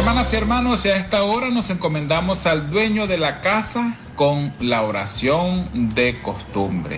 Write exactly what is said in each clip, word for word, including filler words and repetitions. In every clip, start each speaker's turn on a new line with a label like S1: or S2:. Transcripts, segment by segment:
S1: Hermanas y hermanos, y a esta hora nos encomendamos al dueño de la casa con la oración de costumbre.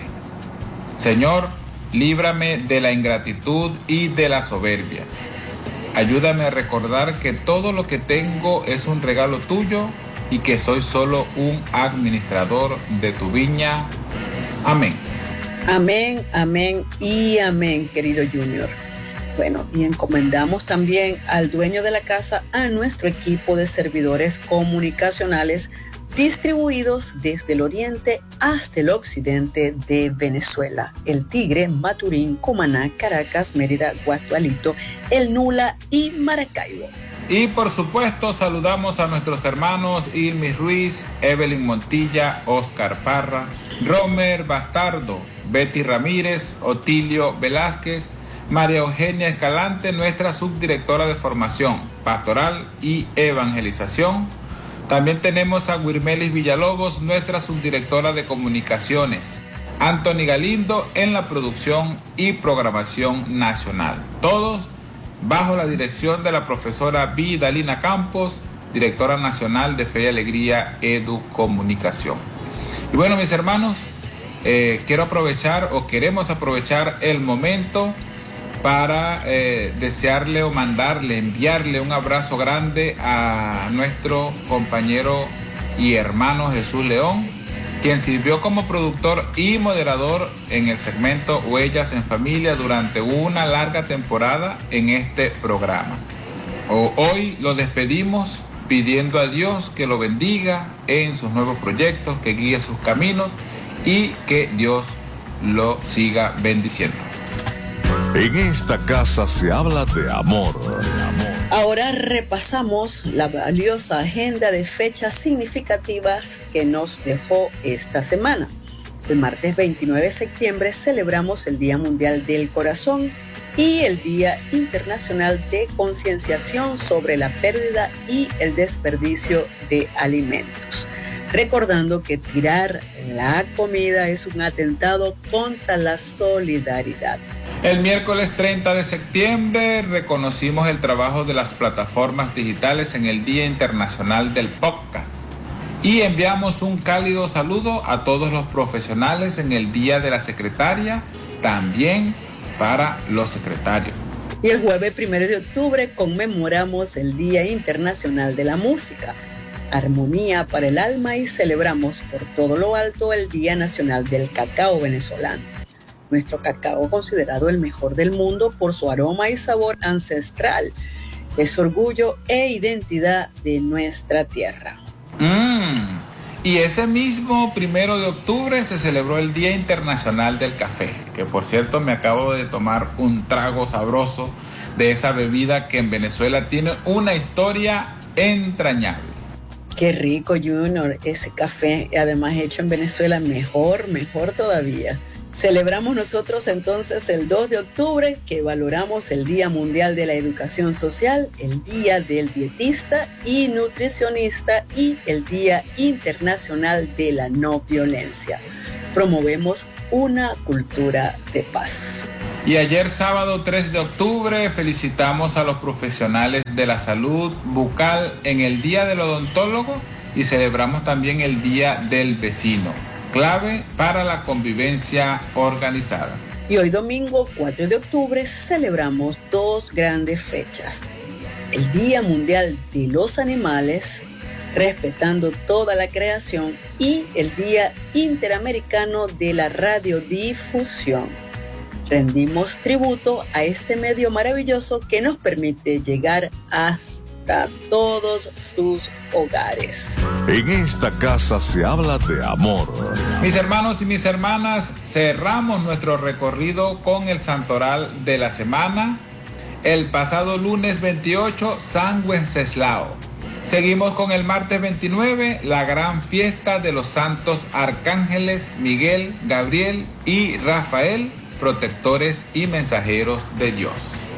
S1: Señor, líbrame de la ingratitud y de la soberbia. Ayúdame a recordar que todo lo que tengo es un regalo tuyo y que soy solo un administrador de tu viña. Amén.
S2: Amén, amén y amén, querido Junior. Bueno, y encomendamos también al dueño de la casa a nuestro equipo de servidores comunicacionales distribuidos desde el oriente hasta el occidente de Venezuela: El Tigre, Maturín, Cumaná, Caracas, Mérida, Guasdualito, El Nula y Maracaibo.
S1: Y por supuesto saludamos a nuestros hermanos Ilmis Ruiz, Evelyn Montilla, Oscar Parra, Romer Bastardo, Betty Ramírez, Otilio Velázquez, María Eugenia Escalante, nuestra subdirectora de formación pastoral y evangelización. También tenemos a Wirmelis Villalobos, nuestra subdirectora de comunicaciones. Anthony Galindo en la producción y programación nacional. Todos bajo la dirección de la profesora Vidalina Campos, directora nacional de Fe y Alegría Educomunicación. Y bueno, mis hermanos, eh, quiero aprovechar o queremos aprovechar el momento para eh, desearle o mandarle, enviarle un abrazo grande a nuestro compañero y hermano Jesús León, quien sirvió como productor y moderador en el segmento Huellas en Familia durante una larga temporada en este programa. Hoy lo despedimos pidiendo a Dios que lo bendiga en sus nuevos proyectos, que guíe sus caminos y que Dios lo siga bendiciendo.
S3: En esta casa se habla de amor.
S2: Ahora repasamos la valiosa agenda de fechas significativas que nos dejó esta semana. El martes veintinueve de septiembre celebramos el Día Mundial del Corazón y el Día Internacional de Concienciación sobre la pérdida y el desperdicio de alimentos, recordando que tirar la comida es un atentado contra la solidaridad.
S1: El miércoles treinta de septiembre reconocimos el trabajo de las plataformas digitales en el Día Internacional del Podcast y enviamos un cálido saludo a todos los profesionales en el Día de la Secretaria, también para los secretarios.
S2: Y el jueves primero de octubre conmemoramos el Día Internacional de la Música, Armonía para el Alma, y celebramos por todo lo alto el Día Nacional del Cacao Venezolano. Nuestro cacao, considerado el mejor del mundo por su aroma y sabor ancestral, es orgullo e identidad de nuestra tierra.
S1: Mm, y ese mismo primero de octubre se celebró el Día Internacional del Café, que por cierto me acabo de tomar un trago sabroso de esa bebida que en Venezuela tiene una historia entrañable.
S2: Qué rico, Junior, ese café, además hecho en Venezuela, mejor, mejor todavía. Celebramos nosotros entonces el dos de octubre, que valoramos el Día Mundial de la Educación Social, el Día del Dietista y Nutricionista y el Día Internacional de la No Violencia. Promovemos una cultura de paz.
S1: Y ayer sábado tres de octubre felicitamos a los profesionales de la salud bucal en el Día del Odontólogo y celebramos también el Día del Vecino, clave para la convivencia organizada.
S2: Y hoy domingo cuatro de octubre celebramos dos grandes fechas: el Día Mundial de los Animales, respetando toda la creación, y el Día Interamericano de la Radiodifusión. Rendimos tributo a este medio maravilloso que nos permite llegar hasta todos sus hogares.
S3: En esta casa se habla de amor.
S1: Mis hermanos y mis hermanas, cerramos nuestro recorrido con el santoral de la semana. El pasado lunes veintiocho, San Wenceslao. Seguimos con el martes veintinueve, la gran fiesta de los santos arcángeles Miguel, Gabriel y Rafael, protectores y mensajeros de Dios.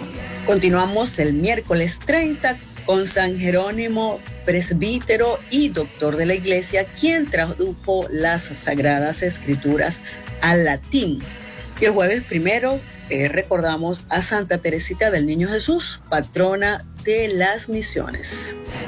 S2: Continuamos el miércoles treinta con San Jerónimo, presbítero y doctor de la Iglesia, quien tradujo las Sagradas Escrituras al latín. Y el jueves primero eh, recordamos a Santa Teresita del Niño Jesús, patrona de las misiones.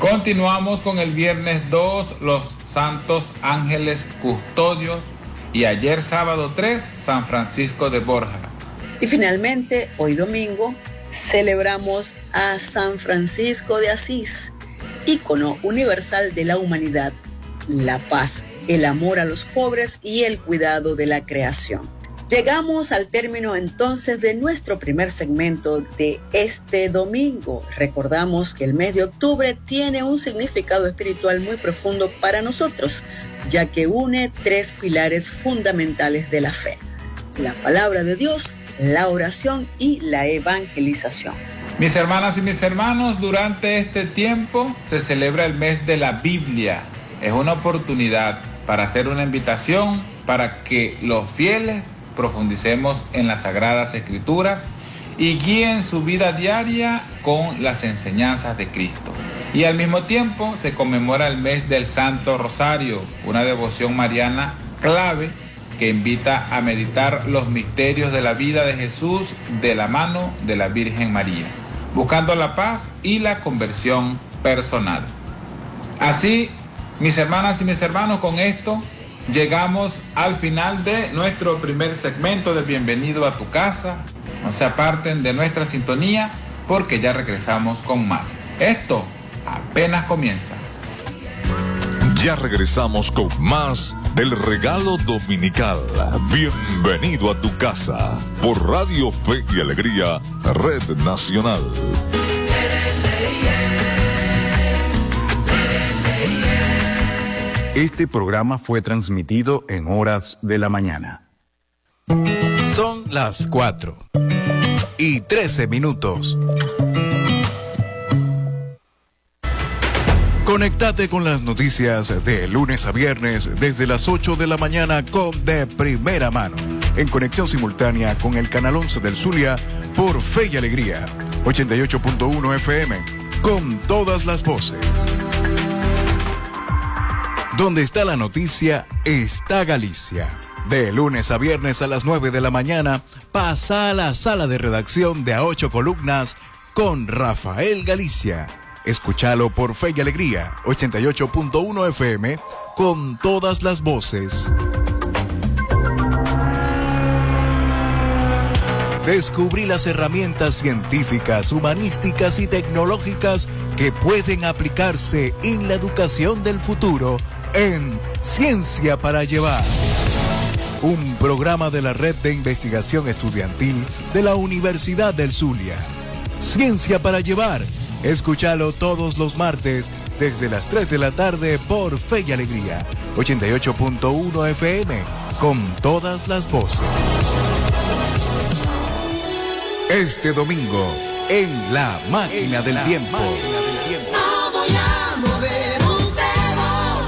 S1: Continuamos con el viernes dos, los Santos Ángeles Custodios, y ayer sábado tres, San Francisco de Borja.
S2: Y finalmente, hoy domingo, celebramos a San Francisco de Asís, ícono universal de la humanidad, la paz, el amor a los pobres y el cuidado de la creación. Llegamos al término entonces de nuestro primer segmento de este domingo. Recordamos que el mes de octubre tiene un significado espiritual muy profundo para nosotros, ya que une tres pilares fundamentales de la fe: la palabra de Dios, la oración y la evangelización.
S1: Mis hermanas y mis hermanos, durante este tiempo se celebra el mes de la Biblia. Es una oportunidad para hacer una invitación para que los fieles profundicemos en las Sagradas Escrituras y guíen su vida diaria con las enseñanzas de Cristo. Y al mismo tiempo se conmemora el mes del Santo Rosario, una devoción mariana clave que invita a meditar los misterios de la vida de Jesús de la mano de la Virgen María, buscando la paz y la conversión personal. Así, mis hermanas y mis hermanos, con esto llegamos al final de nuestro primer segmento de Bienvenido a tu casa. No se aparten de nuestra sintonía porque ya regresamos con más. Esto apenas comienza.
S3: Ya regresamos con más del regalo dominical. Bienvenido a tu casa por Radio Fe y Alegría, Red Nacional.
S4: Este programa fue transmitido en horas de la mañana.
S5: Son las cuatro y trece minutos. Conéctate con las noticias de lunes a viernes desde las ocho de la mañana con De Primera Mano, en conexión simultánea con el canal once del Zulia por Fe y Alegría, ochenta y ocho punto uno F M, con todas las voces. Donde está la noticia, está Galicia. De lunes a viernes a las nueve de la mañana, pasa a la sala de redacción de A Ocho Columnas con Rafael Galicia. Escúchalo por Fe y Alegría, ochenta y ocho punto uno F M, con todas las voces. Descubrí las herramientas científicas, humanísticas y tecnológicas que pueden aplicarse en la educación del futuro en Ciencia para Llevar, un programa de la Red de Investigación Estudiantil de la Universidad del Zulia. Ciencia para Llevar. Escúchalo todos los martes desde las tres de la tarde por Fe y Alegría, ochenta y ocho punto uno F M, con todas las voces. Este domingo, en La Máquina en del la Tiempo. Máquina del Tiempo.
S6: No voy a mover un dedo.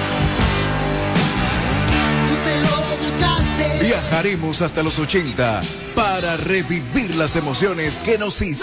S6: Tú te lo buscaste.
S5: Viajaremos hasta los ochenta para revivir las emociones que nos hicieron